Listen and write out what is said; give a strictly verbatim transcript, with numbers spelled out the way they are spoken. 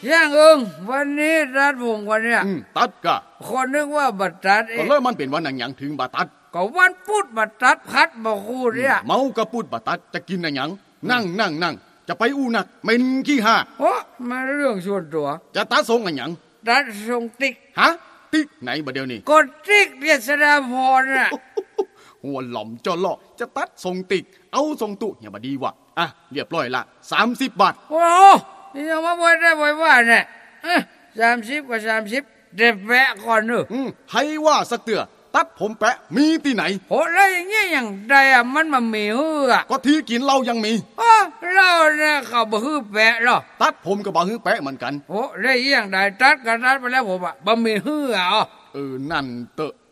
ช่างเอิงวันนี้ตัดผมกันเนี่ยตัดกะคนนึกว่าบัดตัดเองก็เลยมันเป็นวันหนังหยังถึงบัดตัดก็วันพุธบัดตัดพัดบ่คู่เนี่ยเมากระปุดบัดตัดจะกินอะไรหยังนั่งนั่งนั่งจะไปอู้นักเหม็นขี้ห่าโอ้มาเรื่องส่วนตัวจะตัดทรงอะไรหยังตัดทรงติ๊กฮะติ๊กไหนบัดเดี๋ยวนี้กดติ๊กเดียสดาพรน่ะหัวหล่อมจอเลาะจะตัดทรงติ๊กเอาทรงตุอย่าบดีวะอ่ะเรียบร้อยละสามสิบบาทโอ้นี่ยังมาบ่ได้บ่ว่าเนี่ยสามสิบกับสามสิบเด็บแปะก่อนเนอะให้ว่าสักเตือตัดผมแปะมีที่ไหนโหแล้วอย่างเงี้ยอย่างใดอ่ะมันมามีฮืออ่ะก็ที่กินเหล้ายังมีอ๋อเหล้าเนี่ยเขาบ่ฮือแปะหรอตัดผมก็บ่ฮือแปะเหมือนกันโหแล้วอย่างใดตัดก็ตัดไปแล้วผมอ่ะบ่มีฮืออ่ะเออนั่นเตอะ